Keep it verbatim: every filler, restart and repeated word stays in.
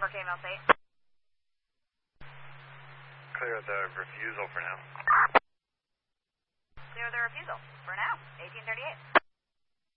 for K M L C. Clear the refusal for now. Clear the refusal for now. eighteen thirty-eight.